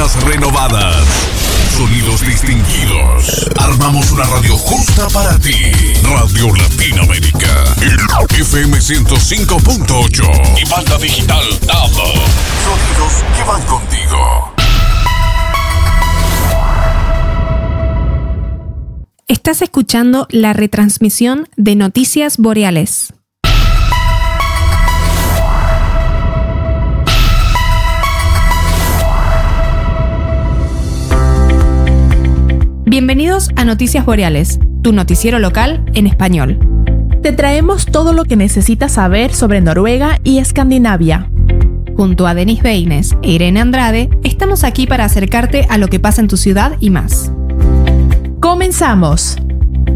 Cabeceras renovadas. Sonidos distinguidos. Armamos una radio justa para ti. Radio Latinoamérica. FM 105.8. Y banda digital DAB. Sonidos que van contigo. Estás escuchando la retransmisión de Noticias Boreales. Bienvenidos a Noticias Boreales, tu noticiero local en español. Te traemos todo lo que necesitas saber sobre Noruega y Escandinavia. Junto a Denis Beines e Irene Andrade, estamos aquí para acercarte a lo que pasa en tu ciudad y más. ¡Comenzamos!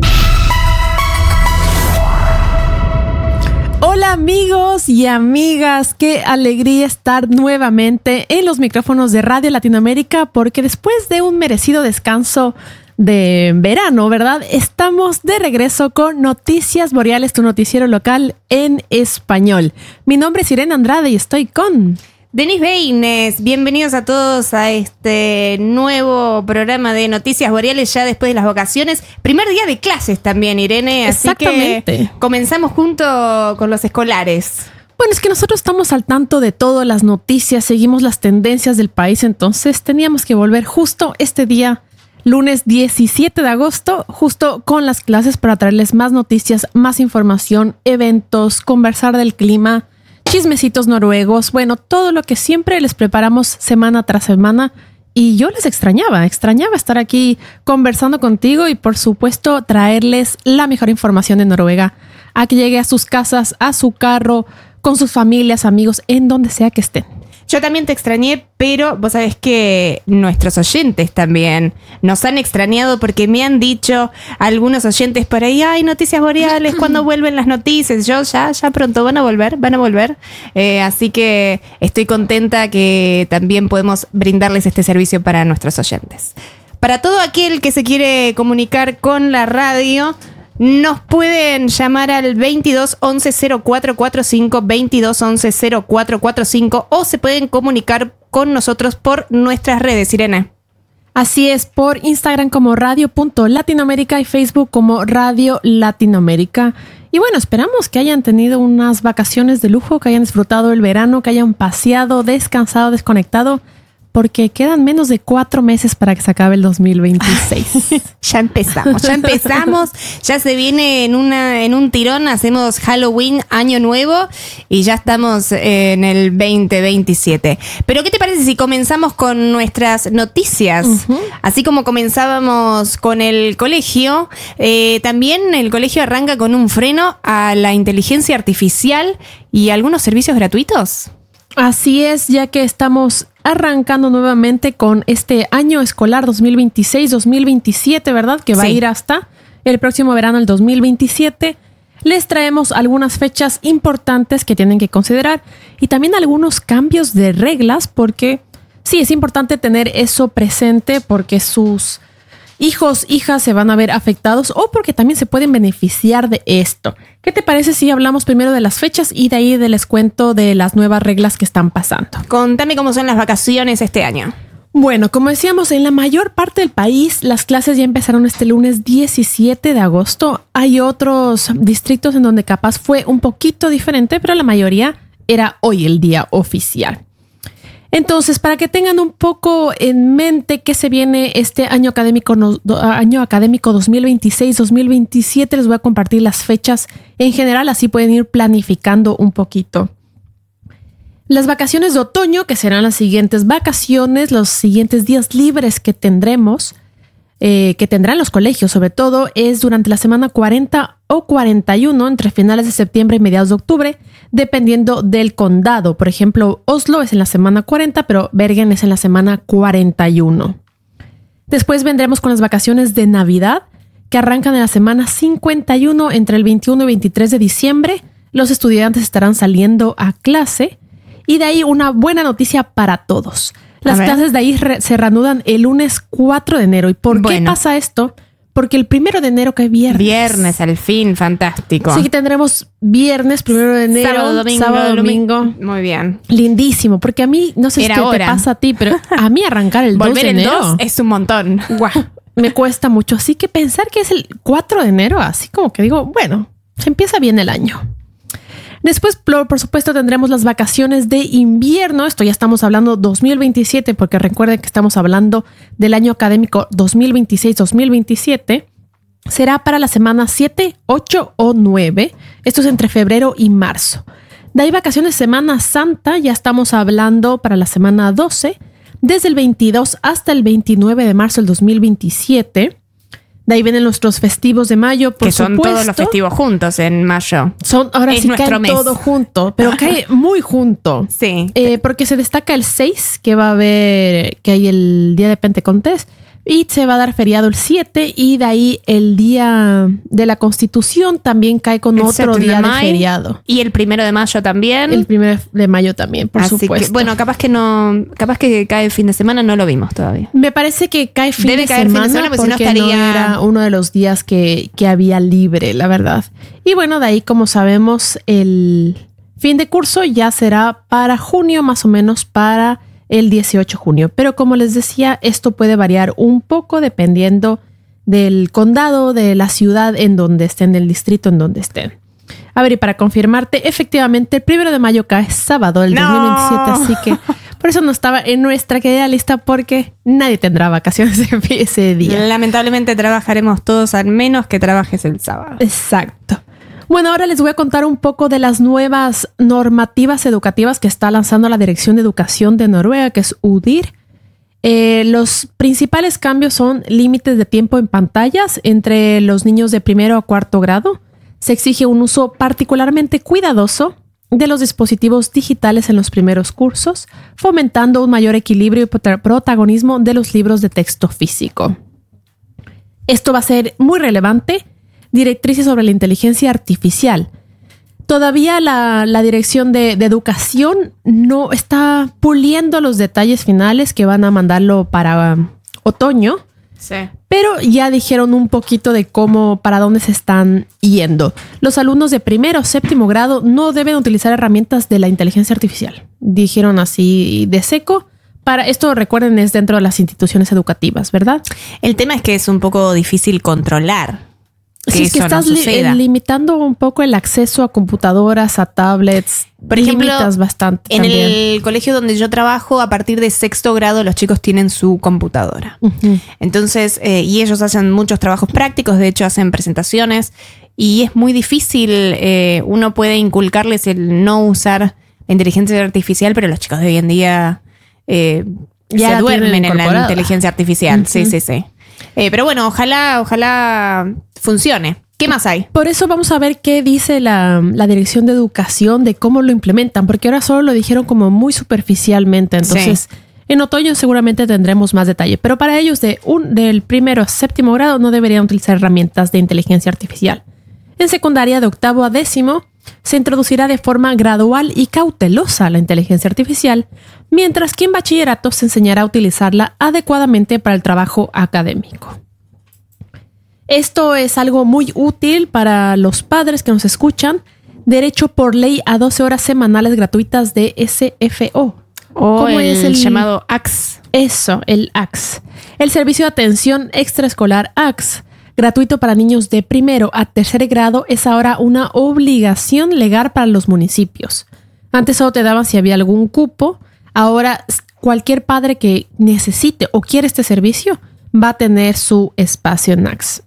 Hola amigos y amigas, qué alegría estar nuevamente en los micrófonos de Radio Latinoamérica, porque después de un merecido descanso de verano, ¿verdad? Estamos de regreso con Noticias Boreales, tu noticiero local en español. Mi nombre es Irene Andrade y estoy con Denis Beines. Bienvenidos a todos a este nuevo programa de Noticias Boreales ya después de las vacaciones. Primer día de clases también, Irene. Así que comenzamos junto con los escolares. Bueno, es que nosotros estamos al tanto de todas las noticias, seguimos las tendencias del país, entonces teníamos que volver justo este día, lunes 17 de agosto, justo con las clases para traerles más noticias, más información, eventos, conversar del clima, chismecitos noruegos, bueno, todo lo que siempre les preparamos semana tras semana. Y yo les extrañaba estar aquí conversando contigo y por supuesto traerles la mejor información de Noruega a que llegue a sus casas, a su carro, con sus familias, amigos, en donde sea que estén. Yo también te extrañé, pero vos sabés que nuestros oyentes también nos han extrañado porque me han dicho algunos oyentes por ahí, ay, Noticias Boreales, ¿cuándo vuelven las noticias? Yo ya pronto van a volver. Así que estoy contenta que también podemos brindarles este servicio para nuestros oyentes. Para todo aquel que se quiere comunicar con la radio, nos pueden llamar al 22 11 0445, 22 11 0445 o se pueden comunicar con nosotros por nuestras redes, Irene. Así es, por Instagram como radio.latinoamérica y Facebook como Radio Latinoamérica. Y bueno, esperamos que hayan tenido unas vacaciones de lujo, que hayan disfrutado el verano, que hayan paseado, descansado, desconectado, porque quedan menos de 4 meses para que se acabe el 2026. Ya empezamos. Ya se viene en un tirón. Hacemos Halloween, Año Nuevo y ya estamos en el 2027. Pero ¿qué te parece si comenzamos con nuestras noticias? Uh-huh. Así como comenzábamos con el colegio, también el colegio arranca con un freno a la inteligencia artificial y algunos servicios gratuitos. Así es, ya que estamos arrancando nuevamente con este año escolar 2026-2027, ¿verdad? Que va a ir hasta el próximo verano, el 2027. Les traemos algunas fechas importantes que tienen que considerar y también algunos cambios de reglas, porque sí, es importante tener eso presente porque sus hijos, hijas se van a ver afectados o porque también se pueden beneficiar de esto. ¿Qué te parece si hablamos primero de las fechas y de ahí les cuento de las nuevas reglas que están pasando? Contame cómo son las vacaciones este año. Bueno, como decíamos, en la mayor parte del país las clases ya empezaron este lunes 17 de agosto. Hay otros distritos en donde capaz fue un poquito diferente, pero la mayoría era hoy el día oficial. Entonces, para que tengan un poco en mente qué se viene este año académico 2026-2027, les voy a compartir las fechas en general, así pueden ir planificando un poquito. Las vacaciones de otoño, que serán las siguientes vacaciones, los siguientes días libres que tendremos, que tendrán los colegios, sobre todo, es durante la semana 40 o 41, entre finales de septiembre y mediados de octubre, dependiendo del condado. Por ejemplo, Oslo es en la semana 40, pero Bergen es en la semana 41. Después vendremos con las vacaciones de Navidad, que arrancan en la semana 51, entre el 21 y 23 de diciembre. Los estudiantes estarán saliendo a clase. Y de ahí una buena noticia para todos. Las clases de ahí se reanudan el lunes 4 de enero. ¿Y por qué pasa esto? porque el 1 de enero cae viernes. Viernes, al fin, fantástico. Sí, tendremos viernes, 1 de enero, sábado, domingo. Muy bien. Lindísimo, porque a mí, no sé si te pasa a ti, pero a mí arrancar el 2 de enero. Volver el 2 es un montón. Guau, me cuesta mucho. Así que pensar que es el 4 de enero, así como que digo, bueno, se empieza bien el año. Después, por supuesto, tendremos las vacaciones de invierno. Esto ya estamos hablando 2027, porque recuerden que estamos hablando del año académico 2026-2027. Será para la semana 7, 8 o 9. Esto es entre febrero y marzo. De ahí vacaciones Semana Santa, ya estamos hablando para la semana 12, desde el 22 hasta el 29 de marzo del 2027. De ahí vienen nuestros festivos de mayo, por supuesto. Que son todos los festivos juntos en mayo. Ahora sí cae todo junto, pero cae muy junto. Sí. Porque se destaca el 6, que va a haber, que hay el día de Pentecostés, y se va a dar feriado el 7, y de ahí el día de la Constitución también cae con otro día de feriado. Y el 1 de mayo también. El 1 de mayo también, por supuesto. Que, bueno, capaz que cae el fin de semana, no lo vimos todavía. Me parece que cae fin de semana porque si no estaría... no era uno de los días que había libre, la verdad. Y bueno, de ahí, como sabemos, el fin de curso ya será para junio, más o menos para el 18 de junio. Pero como les decía, esto puede variar un poco dependiendo del condado, de la ciudad en donde estén, del distrito en donde estén. A ver, y para confirmarte, efectivamente, el 1 de mayo cae sábado del 2027, así que por eso no estaba en nuestra querida lista, porque nadie tendrá vacaciones ese día. Lamentablemente trabajaremos todos, al menos que trabajes el sábado. Exacto. Bueno, ahora les voy a contar un poco de las nuevas normativas educativas que está lanzando la Dirección de Educación de Noruega, que es UDIR. Los principales cambios son límites de tiempo en pantallas entre los niños de 1 a 4 grado. Se exige un uso particularmente cuidadoso de los dispositivos digitales en los primeros cursos, fomentando un mayor equilibrio y protagonismo de los libros de texto físico. Esto va a ser muy relevante. Directrices sobre la inteligencia artificial. Todavía la Dirección de Educación no está puliendo los detalles finales, que van a mandarlo para otoño. Sí. Pero ya dijeron un poquito de para dónde se están yendo. Los alumnos de 1 o 7 grado no deben utilizar herramientas de la inteligencia artificial. Dijeron así de seco. Para esto, recuerden, es dentro de las instituciones educativas, ¿verdad? El tema es que es un poco difícil controlar. Sí, es que estás limitando un poco el acceso a computadoras, a tablets. Por ejemplo, limitas bastante en también. el colegio donde yo trabajo, a partir de 6º grado los chicos tienen su computadora. Uh-huh. Entonces, y ellos hacen muchos trabajos prácticos, de hecho hacen presentaciones, y es muy difícil, uno puede inculcarles el no usar la inteligencia artificial, pero los chicos de hoy en día ya se duermen en la inteligencia artificial. Uh-huh. Sí. Pero bueno, ojalá funcione. ¿Qué más hay? Por eso vamos a ver qué dice la Dirección de Educación de cómo lo implementan, porque ahora solo lo dijeron como muy superficialmente. Entonces, en otoño seguramente tendremos más detalle. Pero para ellos del 1 a 7 grado no deberían utilizar herramientas de inteligencia artificial. En secundaria, de 8 a 10, se introducirá de forma gradual y cautelosa la inteligencia artificial, mientras que en bachillerato se enseñará a utilizarla adecuadamente para el trabajo académico. Esto es algo muy útil para los padres que nos escuchan. Derecho por ley a 12 horas semanales gratuitas de SFO. ¿Cómo es el llamado AX? Eso, el AX. El Servicio de Atención Extraescolar AX, gratuito para niños de 1 a 3 grado, es ahora una obligación legal para los municipios. Antes solo te daban si había algún cupo. Ahora cualquier padre que necesite o quiera este servicio va a tener su espacio en AX.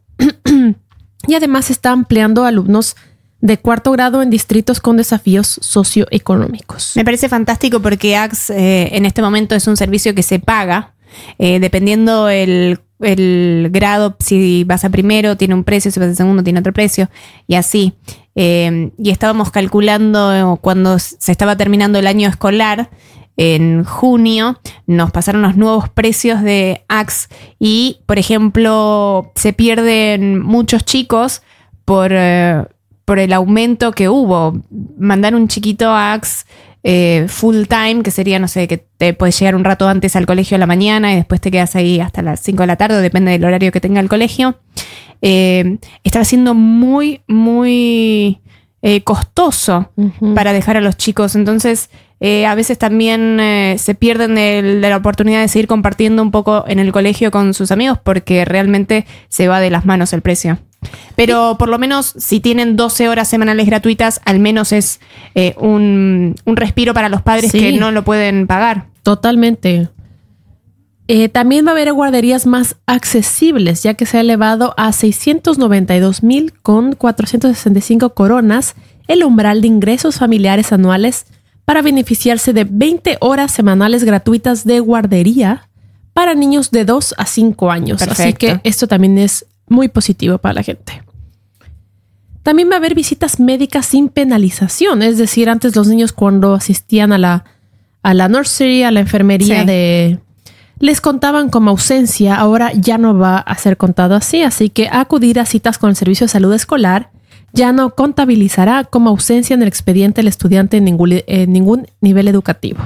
Y además se está ampliando alumnos de 4º grado en distritos con desafíos socioeconómicos. Me parece fantástico porque AX en este momento es un servicio que se paga dependiendo el grado. Si vas a 1 tiene un precio, si vas a 2 tiene otro precio, y así. Y estábamos calculando cuando se estaba terminando el año escolar. En junio nos pasaron los nuevos precios de AX y, por ejemplo, se pierden muchos chicos por el aumento que hubo. Mandar un chiquito a AX full time, que sería, no sé, que te puedes llegar un rato antes al colegio a la mañana y después te quedas ahí hasta las 5 de la tarde, depende del horario que tenga el colegio, estaba siendo muy, muy costoso para dejar a los chicos. Entonces, a veces también se pierden de la oportunidad de seguir compartiendo un poco en el colegio con sus amigos porque realmente se va de las manos el precio. Pero por lo menos si tienen 12 horas semanales gratuitas, al menos es un respiro para los padres que no lo pueden pagar. Totalmente. También va a haber guarderías más accesibles, ya que se ha elevado a 692,000 con 465 coronas el umbral de ingresos familiares anuales para beneficiarse de 20 horas semanales gratuitas de guardería para niños de 2 a 5 años. Perfecto. Así que esto también es muy positivo para la gente. También va a haber visitas médicas sin penalización. Es decir, antes los niños cuando asistían a la nursery, a la enfermería les contaban como ausencia. Ahora ya no va a ser contado así. Así que acudir a citas con el Servicio de Salud Escolar ya no contabilizará como ausencia en el expediente del estudiante en ningún nivel educativo.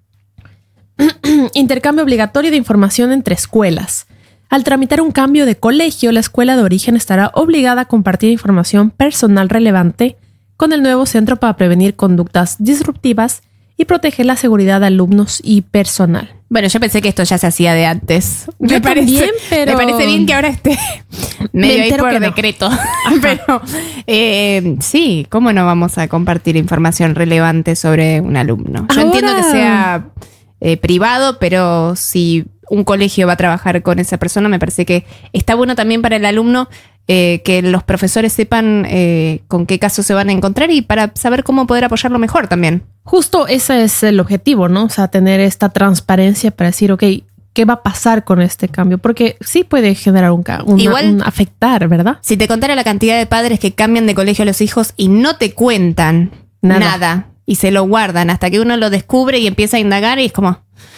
Intercambio obligatorio de información entre escuelas. Al tramitar un cambio de colegio, la escuela de origen estará obligada a compartir información personal relevante con el nuevo centro para prevenir conductas disruptivas y proteger la seguridad de alumnos y personal. Bueno, yo pensé que esto ya se hacía de antes. Me parece bien que ahora esté medio ahí por decreto. Pero sí, ¿cómo no vamos a compartir información relevante sobre un alumno? Yo entiendo que sea privado, pero si un colegio va a trabajar con esa persona, me parece que está bueno también para el alumno que los profesores sepan con qué casos se van a encontrar y para saber cómo poder apoyarlo mejor también. Justo ese es el objetivo, ¿no? O sea, tener esta transparencia para decir, ok, ¿qué va a pasar con este cambio? Porque sí puede generar un afectar, ¿verdad? Si te contara la cantidad de padres que cambian de colegio a los hijos y no te cuentan nada y se lo guardan hasta que uno lo descubre y empieza a indagar y es como...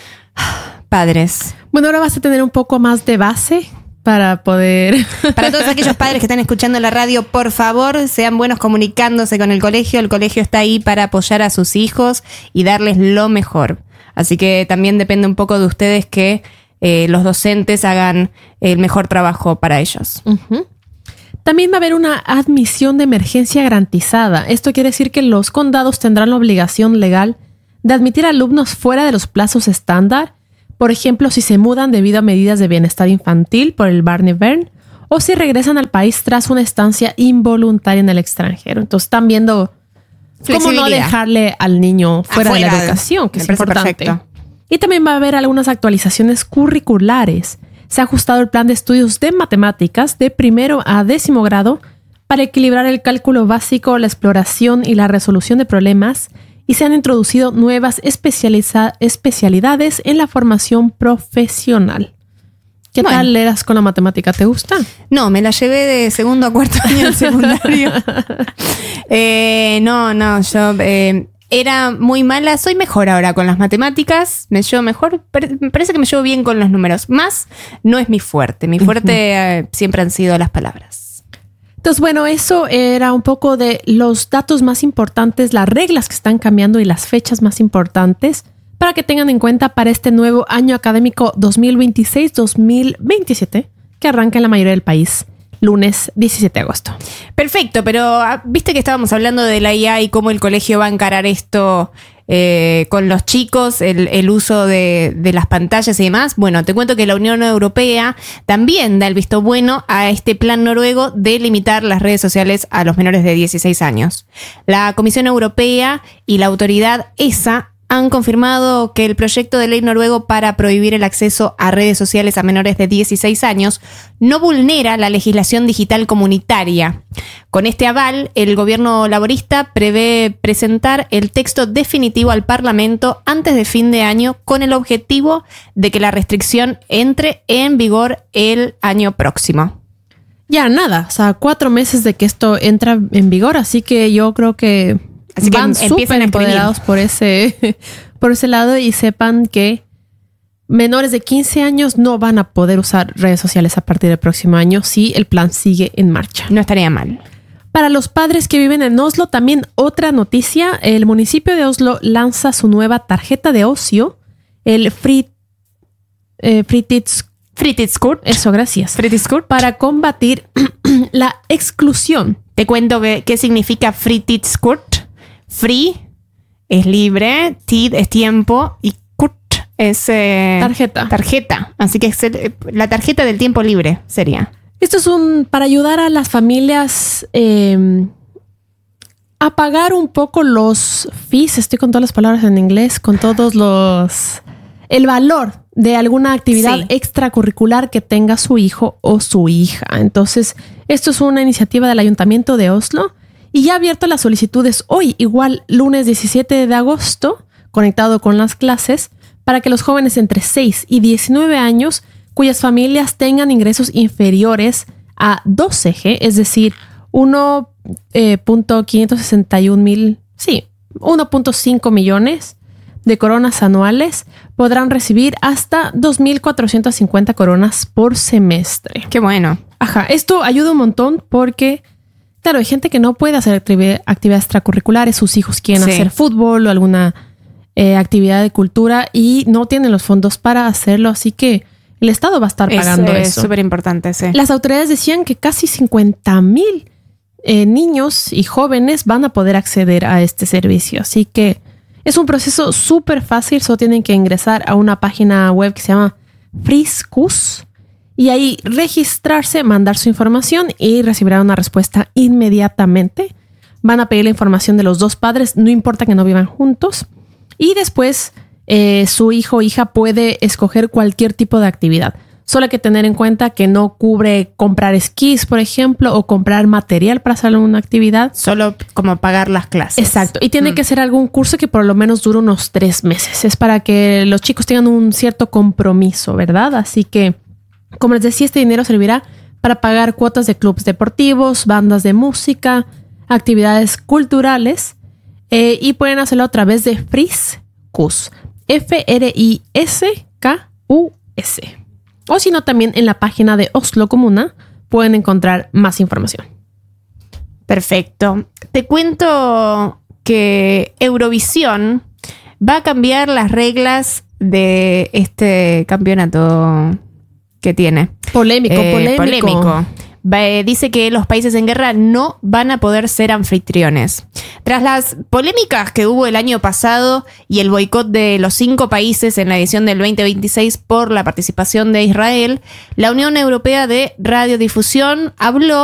Padres. Bueno, ahora vas a tener un poco más de base para poder... Para todos aquellos padres que están escuchando la radio, por favor, sean buenos comunicándose con el colegio. El colegio está ahí para apoyar a sus hijos y darles lo mejor. Así que también depende un poco de ustedes que los docentes hagan el mejor trabajo para ellos. Uh-huh. También va a haber una admisión de emergencia garantizada. Esto quiere decir que los condados tendrán la obligación legal de admitir alumnos fuera de los plazos estándar. Por ejemplo, si se mudan debido a medidas de bienestar infantil por el Barnevern o si regresan al país tras una estancia involuntaria en el extranjero. Entonces están viendo cómo no dejarle al niño fuera de la educación, que es importante. Perfecto. Y también va a haber algunas actualizaciones curriculares. Se ha ajustado el plan de estudios de matemáticas de 1º a 10º grado para equilibrar el cálculo básico, la exploración y la resolución de problemas. Y se han introducido nuevas especialidades en la formación profesional. ¿Qué tal eras con la matemática? ¿Te gusta? No, me la llevé de 2º a 4º año del secundario. Yo era muy mala. Soy mejor ahora con las matemáticas. Me llevo mejor. Me parece que me llevo bien con los números. Más no es mi fuerte. Mi fuerte siempre han sido las palabras. Entonces, bueno, eso era un poco de los datos más importantes, las reglas que están cambiando y las fechas más importantes para que tengan en cuenta para este nuevo año académico 2026-2027 que arranca en la mayoría del país, lunes 17 de agosto. Perfecto, pero viste que estábamos hablando de la IA y cómo el colegio va a encarar esto con los chicos, el uso de las pantallas y demás. Bueno, te cuento que la Unión Europea también da el visto bueno a este plan noruego de limitar las redes sociales a los menores de 16 años. La Comisión Europea y la autoridad ESA han confirmado que el proyecto de ley noruego para prohibir el acceso a redes sociales a menores de 16 años no vulnera la legislación digital comunitaria. Con este aval, el gobierno laborista prevé presentar el texto definitivo al Parlamento antes de fin de año con el objetivo de que la restricción entre en vigor el año próximo. Ya nada, o sea, 4 meses de que esto entra en vigor, así que yo creo que... Así que van súper empoderados por ese lado y sepan que menores de 15 años no van a poder usar redes sociales a partir del próximo año si el plan sigue en marcha. No estaría mal. Para los padres que viven en Oslo, también otra noticia. El municipio de Oslo lanza su nueva tarjeta de ocio, el Fritidskort. Eso, gracias. Fritidskort. Para combatir la exclusión. Te cuento qué significa Fritidskort. Free es libre, tid es tiempo y kurt es tarjeta. Así que es la tarjeta del tiempo libre sería. Esto es para ayudar a las familias a pagar un poco los fees. Estoy con todas las palabras en inglés, con el valor de alguna actividad extracurricular que tenga su hijo o su hija. Entonces, esto es una iniciativa del Ayuntamiento de Oslo y ya ha abierto las solicitudes hoy, igual lunes 17 de agosto, conectado con las clases, para que los jóvenes entre 6 y 19 años cuyas familias tengan ingresos inferiores a 12 G, es decir, 1.561 millones de coronas anuales, podrán recibir hasta 2.450 coronas por semestre. Qué bueno. Ajá, esto ayuda un montón porque, claro, hay gente que no puede hacer actividades extracurriculares, sus hijos quieren hacer fútbol o alguna actividad de cultura y no tienen los fondos para hacerlo, así que el Estado va a estar pagando eso. Es súper importante, sí. Las autoridades decían que casi 50,000 niños y jóvenes van a poder acceder a este servicio. Así que es un proceso súper fácil. Solo tienen que ingresar a una página web que se llama Friskus y ahí registrarse, mandar su información y recibirán una respuesta inmediatamente. Van a pedir la información de los dos padres, no importa que no vivan juntos. Y después su hijo o hija puede escoger cualquier tipo de actividad. Solo hay que tener en cuenta que no cubre comprar esquís, por ejemplo, o comprar material para hacer una actividad. Solo como pagar las clases. Exacto. Y tiene que ser algún curso que por lo menos dure unos 3 meses. Es para que los chicos tengan un cierto compromiso, ¿verdad? Así que, como les decía, este dinero servirá para pagar cuotas de clubes deportivos, bandas de música, actividades culturales y pueden hacerlo a través de Friskus. FRISKUS. O si no, también en la página de Oslo Comuna pueden encontrar más información. Perfecto. Te cuento que Eurovisión va a cambiar las reglas de este campeonato que tiene. Polémico. Dice que los países en guerra no van a poder ser anfitriones. Tras las polémicas que hubo el año pasado y el boicot de los 5 países en la edición del 2026 por la participación de Israel, la Unión Europea de Radiodifusión habló